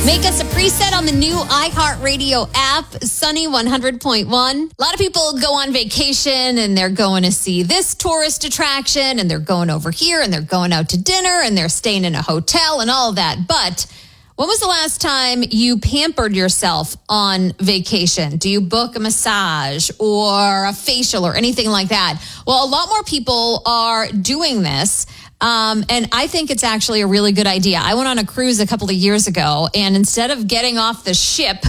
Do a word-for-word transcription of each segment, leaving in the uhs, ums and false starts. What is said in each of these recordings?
Make us a preset on the new iHeartRadio app, Sunny one hundred point one. A lot of people go on vacation and they're going to see this tourist attraction and they're going over here and they're going out to dinner and they're staying in a hotel and all of that. But when was the last time you pampered yourself on vacation? Do you book a massage or a facial or anything like that? Well, a lot more people are doing this. Um, and I think it's actually a really good idea. I went on a cruise a couple of years ago, and instead of getting off the ship,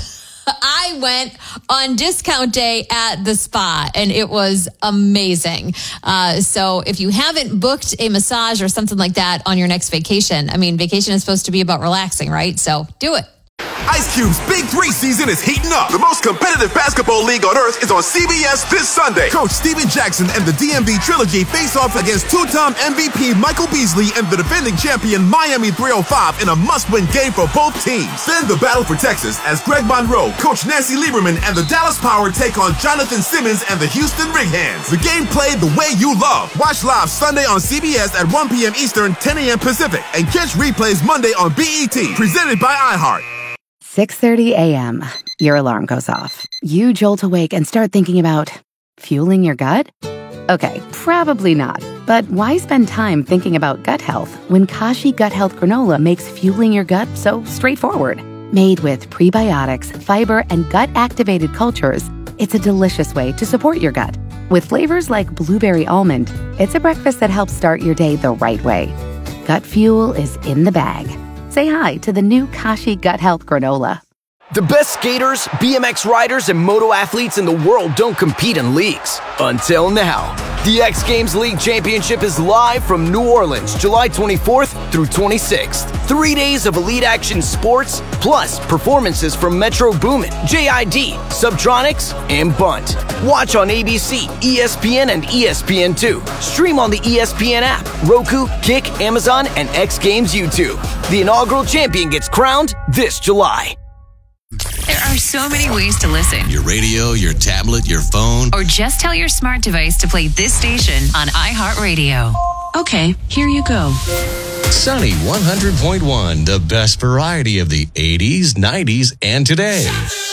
I went on discount day at the spa, and it was amazing. Uh, so if you haven't booked a massage or something like that on your next vacation, I mean, vacation is supposed to be about relaxing, right? So do it. Ice Cube's Big Three season is heating up. The most competitive basketball league on earth is on C B S this Sunday. Coach Steven Jackson and the D M V Trilogy face off against two-time M V P Michael Beasley and the defending champion Miami three oh five in a must-win game for both teams. Then the battle for Texas as Greg Monroe, Coach Nancy Lieberman, and the Dallas Power take on Jonathan Simmons and the Houston Rig Hands. The game played the way you love. Watch live Sunday on C B S at one p.m. Eastern, ten a.m. Pacific, and catch replays Monday on B E T. Presented by iHeart. six thirty a.m. Your alarm goes off. You jolt awake and start thinking about fueling your gut? Okay, probably not. But why spend time thinking about gut health when Kashi Gut Health Granola makes fueling your gut so straightforward? Made with prebiotics, fiber, and gut-activated cultures, it's a delicious way to support your gut. With flavors like blueberry almond, it's a breakfast that helps start your day the right way. Gut fuel is in the bag. Say hi to the new Kashi Gut Health Granola. The best skaters, B M X riders, and moto athletes in the world don't compete in leagues. Until now. The X Games League Championship is live from New Orleans, July twenty-fourth through twenty-sixth. Three days of elite action sports, plus performances from Metro Boomin, J I D, Subtronics, and Bunt. Watch on A B C, E S P N, and E S P N two. Stream on the E S P N app, Roku, Kick, Amazon, and X Games YouTube. The inaugural champion gets crowned this July. There are so many ways to listen. Your radio, your tablet, your phone. Or just tell your smart device to play this station on iHeartRadio. Okay, here you go. Sunny one hundred point one, the best variety of the eighties, nineties, and today.